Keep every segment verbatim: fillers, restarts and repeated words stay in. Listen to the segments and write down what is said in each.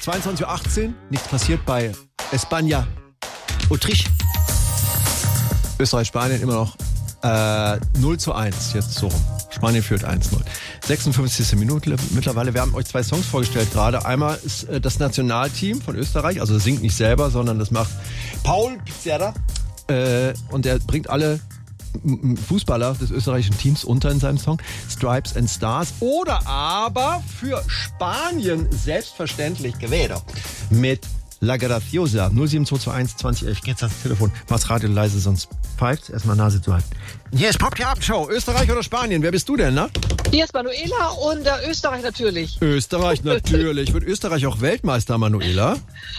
zweiundzwanzig Uhr achtzehn, nichts passiert bei España, Autriche. Österreich, Spanien immer noch äh, null zu eins, jetzt so rum. Spanien führt eins null. sechsundfünfzigste Minute mittlerweile. Wir haben euch zwei Songs vorgestellt gerade. Einmal ist äh, das Nationalteam von Österreich, also singt nicht selber, sondern das macht Paul Pizzerra. Äh, und der bringt alle Fußballer des österreichischen Teams unter in seinem Song Stripes and Stars. Oder aber für Spanien selbstverständlich Quevedo mit La Graciosa. null sieben zwei zwei eins zwanzig elf. Geht's ans Telefon. Mach's Radio leise, sonst pfeift's. Erstmal Nase zu halten. Hier ist Pop die Abendshow. Österreich oder Spanien? Wer bist du denn, ne? Hier ist Manuela und äh, Österreich natürlich. Österreich natürlich. Wird Österreich auch Weltmeister, Manuela?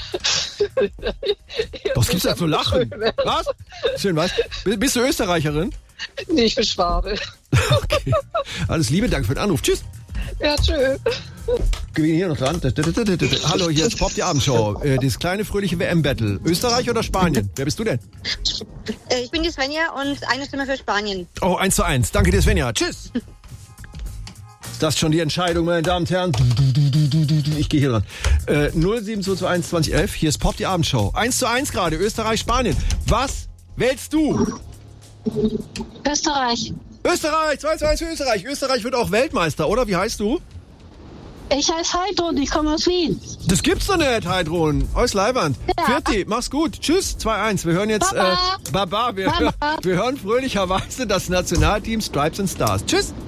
Was gibt's da zu lachen? Was? Schön, was? Bist du Österreicherin? Nee, ich bin Schwabe. Okay. Alles Liebe, danke für den Anruf. Tschüss. Ja, tschö. Gewinn hier noch dran. Hallo, hier ist Pop die Abendshow. Äh, das kleine fröhliche W M-Battle. Österreich oder Spanien? Wer bist du denn? Ich bin die Svenja und eine Stimme für Spanien. Oh, eins zu eins. Danke dir, Svenja. Tschüss. Das ist schon die Entscheidung, meine Damen und Herren. Ich gehe hier dran. Äh, null sieben zwei zwei eins zwanzig elf. Hier ist Pop die Abendshow. eins zu eins gerade. Österreich, Spanien. Was wählst du? Österreich. Österreich. zwei zu eins für Österreich. Österreich wird auch Weltmeister, oder? Wie heißt du? Ich heiße Heidrun, ich komme aus Wien. Das gibt's doch nicht, Heidrun. Aus Leiband. Ja. Vierti, mach's gut. Tschüss, zwei eins. Wir hören jetzt... Baba. Äh, Baba. Wir, Baba. wir hören fröhlicherweise das Nationalteam Stripes and Stars. Tschüss.